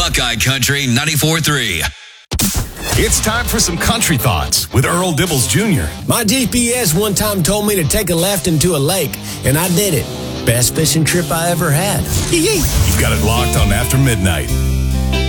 Buckeye Country 94.3. It's time for some country thoughts with Earl Dibbles Jr. My GPS one time told me to take a left into a lake, and I did it. Best fishing trip I ever had. You've got it locked on After Midnight.